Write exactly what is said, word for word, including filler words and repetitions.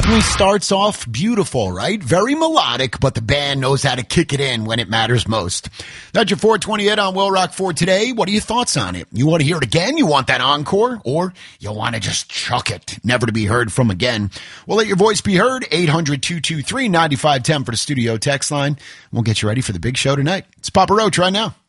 certainly starts off beautiful, right? Very melodic, but the band knows how to kick it in when it matters most. That's your four twenty-eight on Will Rock for today. What are your thoughts on it? You want to hear it again? You want that encore? Or you want to just chuck it, never to be heard from again? Well, let your voice be heard. eight hundred, two two three, nine five one zero for the studio text line. We'll get you ready for the big show tonight. It's Papa Roach right now.